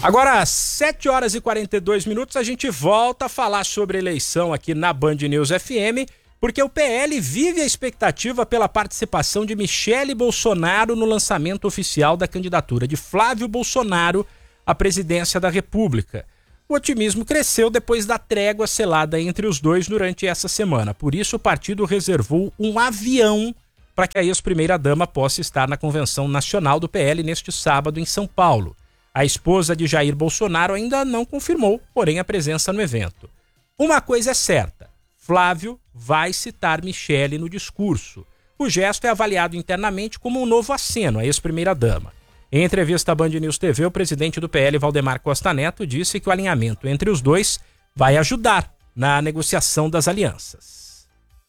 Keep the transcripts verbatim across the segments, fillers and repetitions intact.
Agora, às sete horas e quarenta e dois minutos, a gente volta a falar sobre eleição aqui na Band News F M, porque o P L vive a expectativa pela participação de Michele Bolsonaro no lançamento oficial da candidatura de Flávio Bolsonaro à presidência da República. O otimismo cresceu depois da trégua selada entre os dois durante essa semana. Por isso, o partido reservou um avião para que a ex-primeira-dama possa estar na Convenção Nacional do P L neste sábado em São Paulo. A esposa de Jair Bolsonaro ainda não confirmou, porém, a presença no evento. Uma coisa é certa, Flávio vai citar Michele no discurso. O gesto é avaliado internamente como um novo aceno à ex-primeira-dama. Em entrevista à Band News T V, o presidente do P L, Valdemar Costa Neto, disse que o alinhamento entre os dois vai ajudar na negociação das alianças.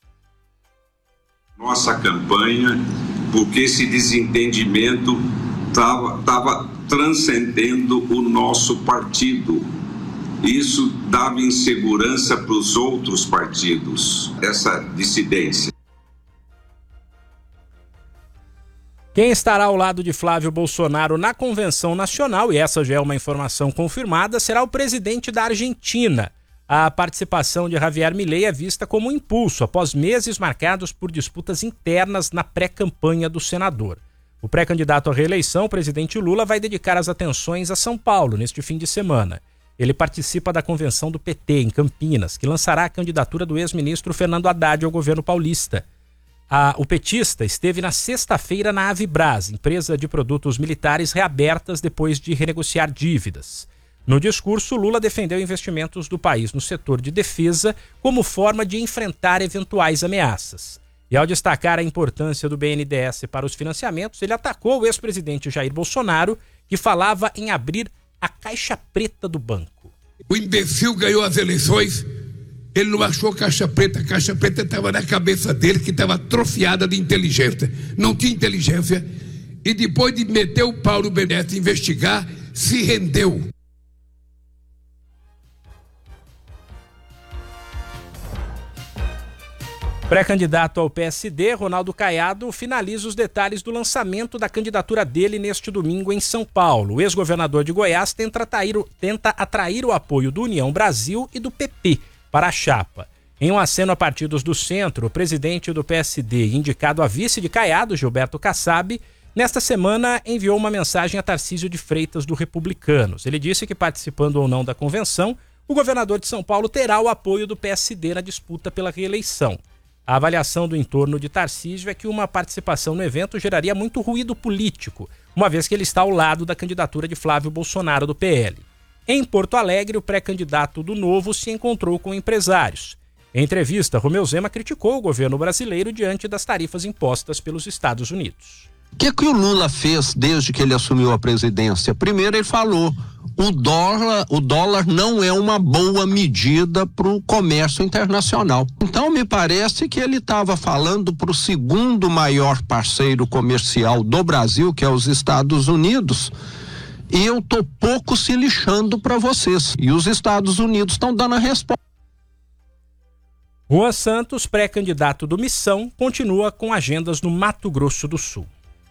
Nossa campanha, porque esse desentendimento estava tava transcendendo o nosso partido. Isso dava insegurança para os outros partidos, essa dissidência. Quem estará ao lado de Flávio Bolsonaro na Convenção Nacional, e essa já é uma informação confirmada, será o presidente da Argentina. A participação de Javier Milei é vista como um impulso após meses marcados por disputas internas na pré-campanha do senador. O pré-candidato à reeleição, o presidente Lula, vai dedicar as atenções a São Paulo neste fim de semana. Ele participa da convenção do P T em Campinas, que lançará a candidatura do ex-ministro Fernando Haddad ao governo paulista. A, o petista esteve na sexta-feira na Avibras, empresa de produtos militares reabertas depois de renegociar dívidas. No discurso, Lula defendeu investimentos do país no setor de defesa como forma de enfrentar eventuais ameaças. E ao destacar a importância do B N D E S para os financiamentos, ele atacou o ex-presidente Jair Bolsonaro, que falava em abrir a caixa preta do banco. O imbecil ganhou as eleições, ele não achou caixa preta, a caixa preta estava na cabeça dele, que estava atrofiada de inteligência, não tinha inteligência, e depois de meter o pau no B N D E S e investigar, se rendeu. Pré-candidato ao P S D, Ronaldo Caiado, finaliza os detalhes do lançamento da candidatura dele neste domingo em São Paulo. O ex-governador de Goiás tenta atrair, o, tenta atrair o apoio do União Brasil e do P P para a chapa. Em um aceno a partidos do centro, o presidente do P S D, indicado a vice de Caiado, Gilberto Kassab, nesta semana enviou uma mensagem a Tarcísio de Freitas do Republicanos. Ele disse que, participando ou não da convenção, o governador de São Paulo terá o apoio do P S D na disputa pela reeleição. A avaliação do entorno de Tarcísio é que uma participação no evento geraria muito ruído político, uma vez que ele está ao lado da candidatura de Flávio Bolsonaro do P L. Em Porto Alegre, o pré-candidato do Novo se encontrou com empresários. Em entrevista, Romeu Zema criticou o governo brasileiro diante das tarifas impostas pelos Estados Unidos. O que, que o Lula fez desde que ele assumiu a presidência? Primeiro ele falou, o dólar, o dólar não é uma boa medida para o comércio internacional. Então me parece que ele estava falando para o segundo maior parceiro comercial do Brasil, que é os Estados Unidos, e eu tô pouco se lixando para vocês. E os Estados Unidos estão dando a resposta. Juan Santos, pré-candidato do Missão, continua com agendas no Mato Grosso do Sul.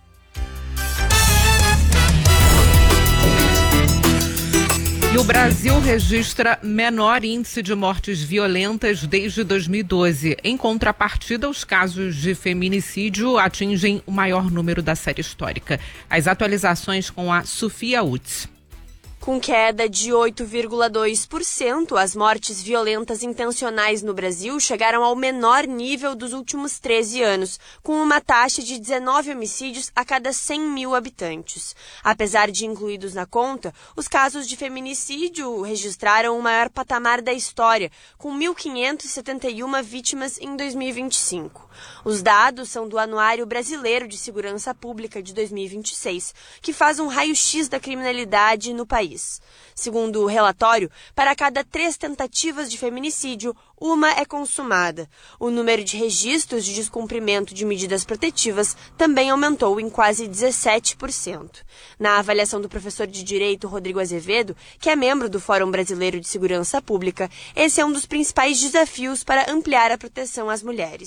E o Brasil registra menor índice de mortes violentas desde dois mil e doze. Em contrapartida, os casos de feminicídio atingem o maior número da série histórica. As atualizações com a Sofia Utz. Com queda de oito vírgula dois por cento, as mortes violentas intencionais no Brasil chegaram ao menor nível dos últimos treze anos, com uma taxa de dezenove homicídios a cada cem mil habitantes. Apesar de incluídos na conta, os casos de feminicídio registraram o maior patamar da história, com mil quinhentas e setenta e uma vítimas em dois mil e vinte e cinco. Os dados são do Anuário Brasileiro de Segurança Pública de dois mil e vinte e seis, que faz um raio-x da criminalidade no país. Segundo o relatório, para cada três tentativas de feminicídio, uma é consumada. O número de registros de descumprimento de medidas protetivas também aumentou em quase dezessete por cento. Na avaliação do professor de Direito Rodrigo Azevedo, que é membro do Fórum Brasileiro de Segurança Pública, esse é um dos principais desafios para ampliar a proteção às mulheres.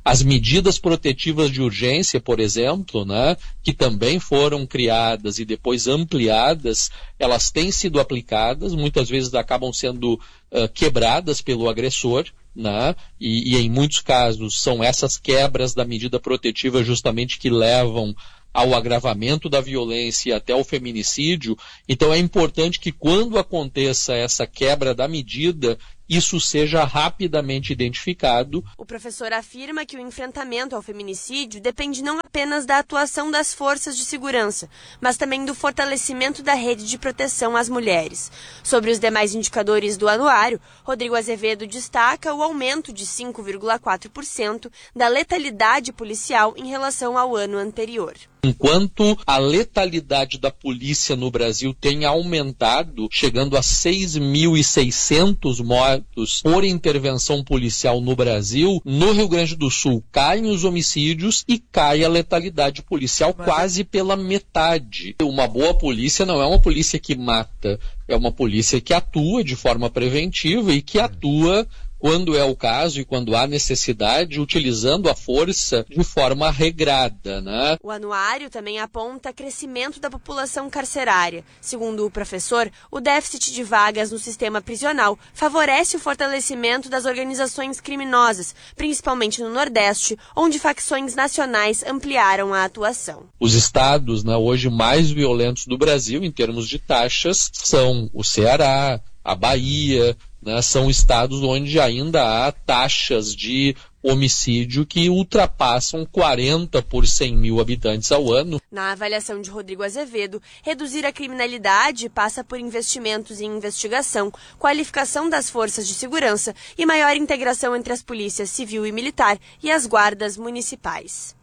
As medidas protetivas de urgência, por exemplo, né, que também foram criadas e depois ampliadas, elas têm sido aplicadas, muitas vezes acabam sendo uh, quebradas pelo agressor, né, e, e em muitos casos são essas quebras da medida protetiva justamente que levam ao agravamento da violência e até ao feminicídio. Então é importante que quando aconteça essa quebra da medida, isso seja rapidamente identificado. O professor afirma que o enfrentamento ao feminicídio depende não apenas da atuação das forças de segurança, mas também do fortalecimento da rede de proteção às mulheres. Sobre os demais indicadores do anuário, Rodrigo Azevedo destaca o aumento de cinco vírgula quatro por cento da letalidade policial em relação ao ano anterior. Enquanto a letalidade da polícia no Brasil tem aumentado, chegando a seis mil e seiscentos mortos por intervenção policial no Brasil, no Rio Grande do Sul caem os homicídios e cai a letalidade policial quase pela metade. Uma boa polícia não é uma polícia que mata, é uma polícia que atua de forma preventiva e que atua quando é o caso e quando há necessidade, utilizando a força de forma regrada, né? O anuário também aponta crescimento da população carcerária. Segundo o professor, o déficit de vagas no sistema prisional favorece o fortalecimento das organizações criminosas, principalmente no Nordeste, onde facções nacionais ampliaram a atuação. Os estados, né, hoje mais violentos do Brasil, em termos de taxas, são o Ceará, a Bahia, né, são estados onde ainda há taxas de homicídio que ultrapassam quarenta por cem mil habitantes ao ano. Na avaliação de Rodrigo Azevedo, reduzir a criminalidade passa por investimentos em investigação, qualificação das forças de segurança e maior integração entre as polícias civil e militar e as guardas municipais.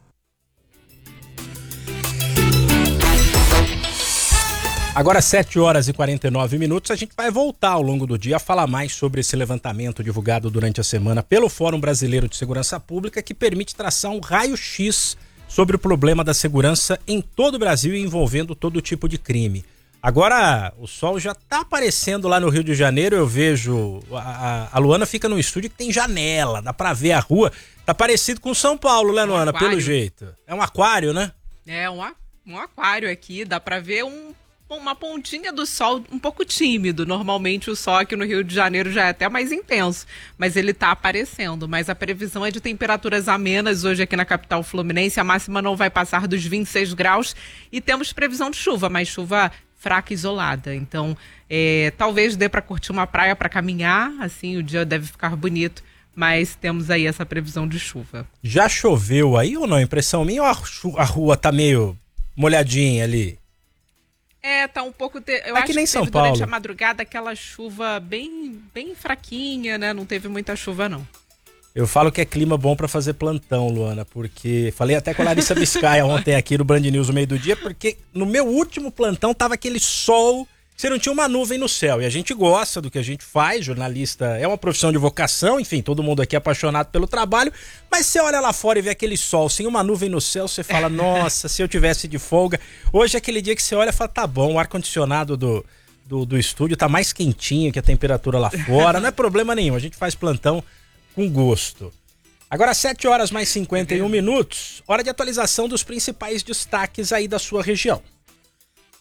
Agora sete horas e quarenta e nove minutos, a gente vai voltar ao longo do dia a falar mais sobre esse levantamento divulgado durante a semana pelo Fórum Brasileiro de Segurança Pública, que permite traçar um raio-x sobre o problema da segurança em todo o Brasil e envolvendo todo tipo de crime. Agora, o sol já tá aparecendo lá no Rio de Janeiro, eu vejo, a, a Luana fica num estúdio que tem janela, dá pra ver a rua, tá parecido com São Paulo, né, Luana, um pelo jeito. É um aquário, né? É, um, um aquário aqui, dá pra ver um... uma pontinha do sol um pouco tímido. Normalmente o sol aqui no Rio de Janeiro já é até mais intenso, mas ele tá aparecendo. Mas a previsão é de temperaturas amenas hoje aqui na capital fluminense. A máxima não vai passar dos vinte e seis graus e temos previsão de chuva, mas chuva fraca e isolada. Então, é, talvez dê para curtir uma praia para caminhar, assim o dia deve ficar bonito, mas temos aí essa previsão de chuva. Já choveu aí ou não? Impressão minha ou a, a rua tá meio molhadinha ali? É, tá um pouco... Te... Eu é acho que nem que São teve Paulo. Durante a madrugada aquela chuva bem, bem fraquinha, né? Não teve muita chuva, não. Eu falo que é clima bom pra fazer plantão, Luana, porque... Falei até com a Larissa Biscaia ontem aqui no Band News no meio do dia, porque no meu último plantão tava aquele sol... Você não tinha uma nuvem no céu, e a gente gosta do que a gente faz, jornalista é uma profissão de vocação, enfim, todo mundo aqui é apaixonado pelo trabalho, mas você olha lá fora e vê aquele sol sem uma nuvem no céu, você fala, nossa, se eu tivesse de folga. Hoje é aquele dia que você olha e fala, tá bom, o ar-condicionado do, do, do estúdio tá mais quentinho que a temperatura lá fora, não é problema nenhum, a gente faz plantão com gosto. Agora sete horas mais cinquenta e um minutos, hora de atualização dos principais destaques aí da sua região.